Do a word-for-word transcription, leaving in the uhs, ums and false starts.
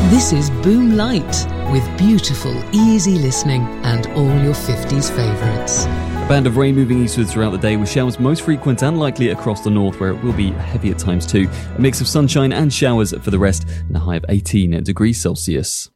This is Boom Light with beautiful, easy listening and all your fifties favourites. A band of rain moving eastwards throughout the day with showers most frequent and likely across the north, where it will be heavy at times too. A mix of sunshine and showers for the rest and a high of eighteen degrees Celsius.